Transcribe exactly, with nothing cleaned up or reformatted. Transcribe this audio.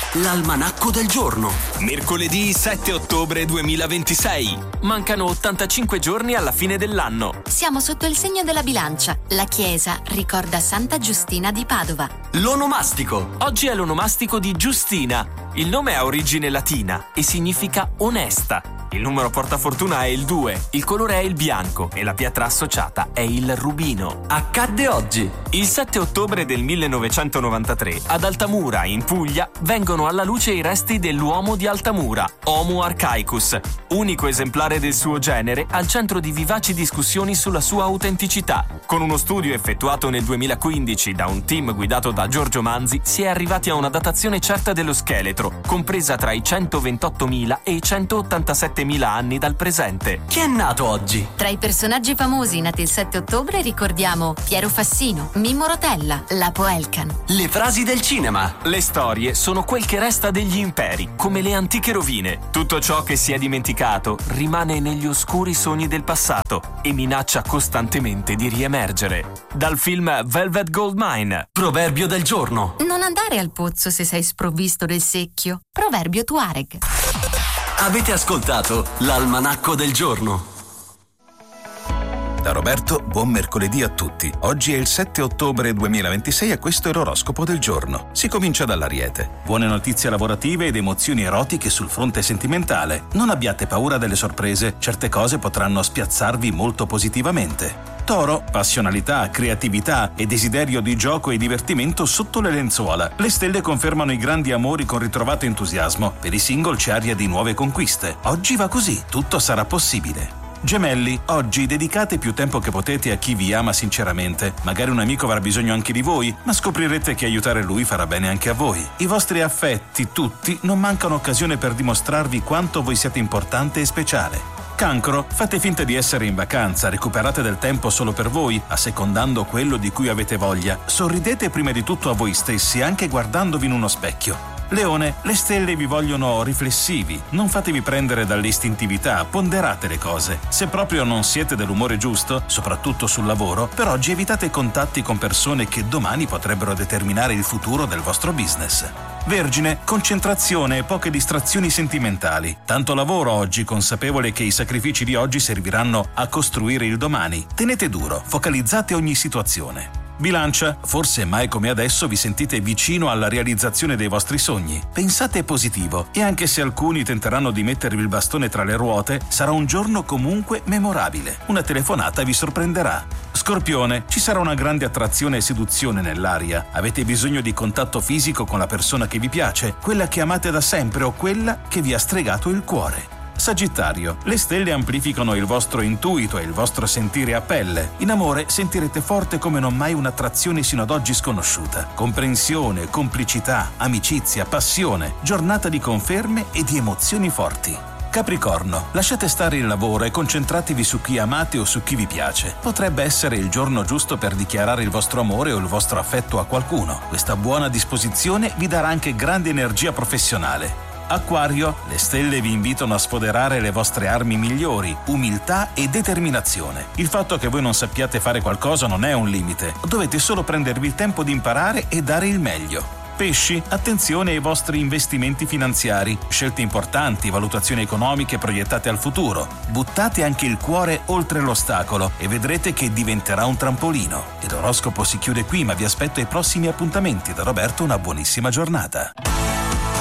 L'almanacco del giorno. Mercoledì sette ottobre duemilaventisei. Mancano ottantacinque giorni alla fine dell'anno. Siamo sotto il segno della bilancia. La chiesa ricorda Santa Giustina di Padova. L'onomastico. Oggi è l'onomastico di Giustina. Il nome ha origine latina e significa onesta. Il numero portafortuna è il due, il colore è il bianco e la pietra associata è il rubino. Accadde oggi. Il sette ottobre del millenovecentonovantatré ad Altamura, in Puglia, vengono alla luce i resti dell'uomo di Altamura, Homo archaicus, unico esemplare del suo genere al centro di vivaci discussioni sulla sua autenticità. Con uno studio effettuato nel duemilaquindici da un team guidato da Giorgio Manzi, si è arrivati a una datazione certa dello scheletro, compresa tra i centoventottomila e i centottantasettemila anni dal presente. Chi è nato oggi? Tra i personaggi famosi nati il sette ottobre ricordiamo Piero Fassino, Mimmo Rotella, Lapo Elkan. Le frasi del cinema. Le storie sono quel che resta degli imperi, come le antiche rovine. Tutto ciò che si è dimenticato rimane negli oscuri sogni del passato e minaccia costantemente di riemergere. Dal film Velvet Goldmine. Proverbio del giorno. Non andare al pozzo se sei sprovvisto del secchio. Proverbio Tuareg. Avete ascoltato l'almanacco del giorno. Da Roberto, buon mercoledì a tutti. Oggi è il sette ottobre duemilaventisei e questo è l'oroscopo del giorno. Si comincia dall'Ariete. Buone notizie lavorative ed emozioni erotiche sul fronte sentimentale. Non abbiate paura delle sorprese, certe cose potranno spiazzarvi molto positivamente. Toro, passionalità, creatività e desiderio di gioco e divertimento sotto le lenzuola. Le stelle confermano i grandi amori con ritrovato entusiasmo. Per i single c'è aria di nuove conquiste. Oggi va così, tutto sarà possibile. Gemelli, oggi dedicate più tempo che potete a chi vi ama sinceramente. Magari un amico avrà bisogno anche di voi, ma scoprirete che aiutare lui farà bene anche a voi. I vostri affetti, tutti, non mancano occasione per dimostrarvi quanto voi siete importante e speciale. Cancro, fate finta di essere in vacanza, recuperate del tempo solo per voi, assecondando quello di cui avete voglia. Sorridete prima di tutto a voi stessi, anche guardandovi in uno specchio. Leone, le stelle vi vogliono riflessivi, non fatevi prendere dall'istintività, ponderate le cose. Se proprio non siete dell'umore giusto, soprattutto sul lavoro, per oggi evitate contatti con persone che domani potrebbero determinare il futuro del vostro business. Vergine, concentrazione e poche distrazioni sentimentali. Tanto lavoro oggi, consapevole che i sacrifici di oggi serviranno a costruire il domani. Tenete duro, focalizzate ogni situazione. Bilancia, forse mai come adesso vi sentite vicino alla realizzazione dei vostri sogni. Pensate positivo e anche se alcuni tenteranno di mettervi il bastone tra le ruote, sarà un giorno comunque memorabile. Una telefonata vi sorprenderà. Scorpione, ci sarà una grande attrazione e seduzione nell'aria. Avete bisogno di contatto fisico con la persona che vi piace, quella che amate da sempre o quella che vi ha stregato il cuore. Sagittario, le stelle amplificano il vostro intuito e il vostro sentire a pelle. In amore sentirete forte come non mai un'attrazione sino ad oggi sconosciuta. Comprensione, complicità, amicizia, passione, giornata di conferme e di emozioni forti. Capricorno, lasciate stare il lavoro e concentratevi su chi amate o su chi vi piace. Potrebbe essere il giorno giusto per dichiarare il vostro amore o il vostro affetto a qualcuno. Questa buona disposizione vi darà anche grande energia professionale. Acquario, le stelle vi invitano a sfoderare le vostre armi migliori, umiltà e determinazione. Il fatto che voi non sappiate fare qualcosa non è un limite, dovete solo prendervi il tempo di imparare e dare il meglio. Pesci, attenzione ai vostri investimenti finanziari, scelte importanti, valutazioni economiche proiettate al futuro. Buttate anche il cuore oltre l'ostacolo e vedrete che diventerà un trampolino. L'oroscopo si chiude qui, ma vi aspetto ai prossimi appuntamenti. Da Roberto una buonissima giornata.